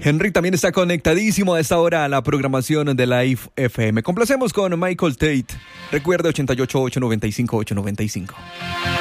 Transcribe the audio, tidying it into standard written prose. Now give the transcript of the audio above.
Henry también está conectadísimo a esta hora a la programación de Live FM. Complacemos con Michael Tate. Recuerda 88 895 895.